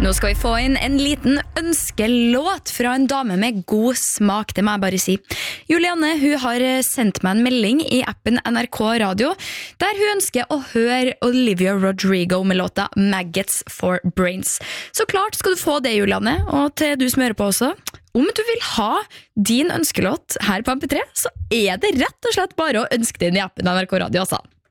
Nå skal vi få inn en liten ønskelåt fra en dame med god smak, det må jeg bare si. Julianne, hun har sendt meg en melding i appen NRK Radio, der hun ønsker å høre Olivia Rodrigo med låta Maggots for Brains. Så klart skal du få det, Julianne, og til du som hører på også. Om du vil ha din ønskelåt her på MP3, så er det rett og slett bare å ønske den i appen NRK Radio, altså.